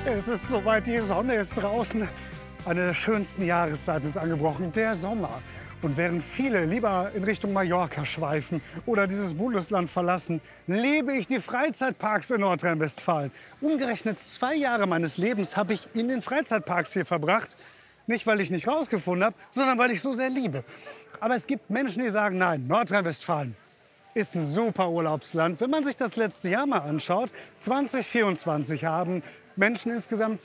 Es ist soweit, die Sonne ist draußen. Eine der schönsten Jahreszeiten ist angebrochen, der Sommer. Und während viele lieber in Richtung Mallorca schweifen oder dieses Bundesland verlassen, liebe ich die Freizeitparks in Nordrhein-Westfalen. Umgerechnet 2 Jahre meines Lebens habe ich in den Freizeitparks hier verbracht. Nicht, weil ich nicht rausgefunden habe, sondern weil ich so sehr liebe. Aber es gibt Menschen, die sagen, nein, Nordrhein-Westfalen ist ein super Urlaubsland. Wenn man sich das letzte Jahr mal anschaut, 2024 haben Menschen insgesamt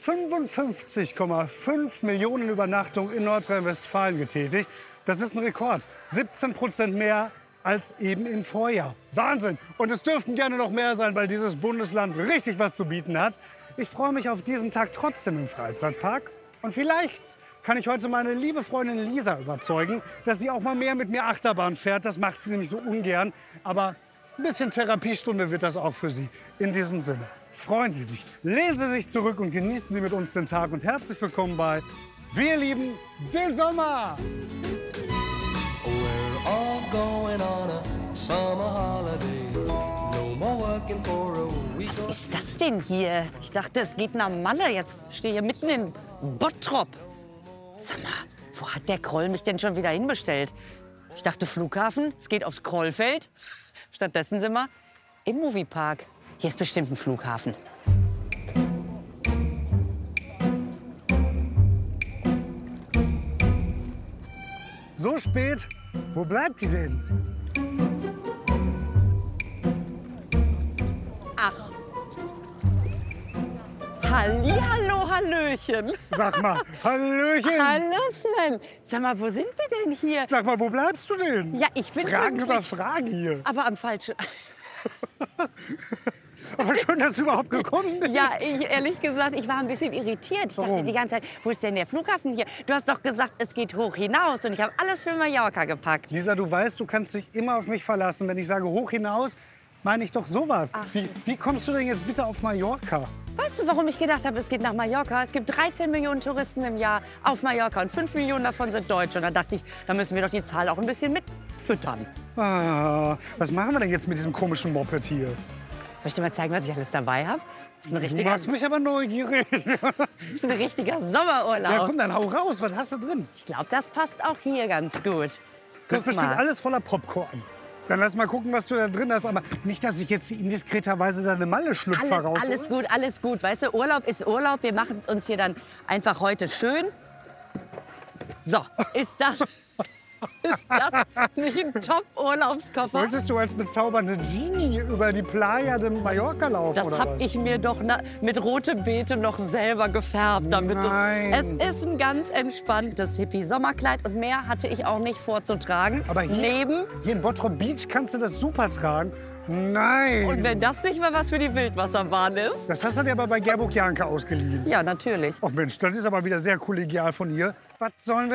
55,5 Millionen Übernachtungen in Nordrhein-Westfalen getätigt. Das ist ein Rekord. 17% mehr als eben im Vorjahr. Wahnsinn! Und es dürften gerne noch mehr sein, weil dieses Bundesland richtig was zu bieten hat. Ich freue mich auf diesen Tag trotzdem im Freizeitpark. Und vielleicht kann ich heute meine liebe Freundin Lisa überzeugen, dass sie auch mal mehr mit mir Achterbahn fährt. Das macht sie nämlich so ungern. Aber ein bisschen Therapiestunde wird das auch für sie. In diesem Sinne, freuen Sie sich, lehnen Sie sich zurück und genießen Sie mit uns den Tag. Und herzlich willkommen bei Wir lieben den Sommer! We're all going on a summer holiday. No more working for a week. Was ist das denn hier? Ich dachte, es geht nach Malle. Jetzt stehe ich hier mitten in Bottrop. Sag mal, wo hat der Kroll mich denn schon wieder hinbestellt? Ich dachte Flughafen, es geht aufs Krollfeld. Stattdessen sind wir im Moviepark. Hier ist bestimmt ein Flughafen. So spät? Wo bleibt die denn? Ach. Hallihallo, Hallöchen. Sag mal, Hallöchen! Hallo Sven. Sag mal, wo sind wir denn hier? Sag mal, wo bleibst du denn? Ja, ich bin Fragen pünktlich. über Fragen hier. Aber am falschen... Aber schön, dass du überhaupt gekommen bist. Ja, ehrlich gesagt, ich war ein bisschen irritiert. Ich dachte Warum? die ganze Zeit, wo ist denn der Flughafen hier? Du hast doch gesagt, es geht hoch hinaus. Und ich habe alles für Mallorca gepackt. Lisa, du weißt, du kannst dich immer auf mich verlassen. Wenn ich sage hoch hinaus, meine ich doch sowas. Wie kommst du denn jetzt bitte auf Mallorca? Weißt du, warum ich gedacht habe, es geht nach Mallorca? Es gibt 13 Millionen Touristen im Jahr auf Mallorca und 5 Millionen davon sind Deutsche. Und da dachte ich, da müssen wir doch die Zahl auch ein bisschen mitfüttern. Ah, was machen wir denn jetzt mit diesem komischen Moped hier? Soll ich dir mal zeigen, was ich alles dabei habe? Das ist ein Du richtiger, machst mich aber neugierig. das ist ein richtiger Sommerurlaub. Ja, komm, dann hau raus. Was hast du drin? Ich glaube, das passt auch hier ganz gut. Das ist Guck bestimmt mal. alles voller Popcorn. Dann lass mal gucken, was du da drin hast. Aber nicht, dass ich jetzt indiskreterweise deine Malle-Schlüpfer raus... Alles gut, alles gut. Weißt du, Urlaub ist Urlaub. Wir machen es uns hier dann einfach heute schön. So, ist das nicht ein Top-Urlaubskoffer? Wolltest du als bezaubernde Genie über die Playa de Mallorca laufen, Das oder habe was? ich mir doch mit rotem Beete noch selber gefärbt. Damit Nein. es ist ein ganz entspanntes Hippie-Sommerkleid und mehr hatte ich auch nicht vorzutragen. Aber hier in Bottrop Beach kannst du das super tragen. Nein! Und wenn das nicht mal was für die Wildwasserbahn ist? Das hast du dir aber bei Gerburg Janke ausgeliehen. Ja, natürlich. Ach Mensch, das ist aber wieder sehr kollegial von ihr. Was sollen wir